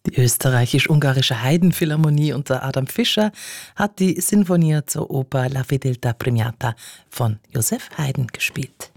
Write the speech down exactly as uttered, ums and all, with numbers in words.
Die österreichisch-ungarische Haydn-Philharmonie unter Adam Fischer hat die Sinfonia zur Oper La Fedeltà Premiata von Joseph Haydn gespielt.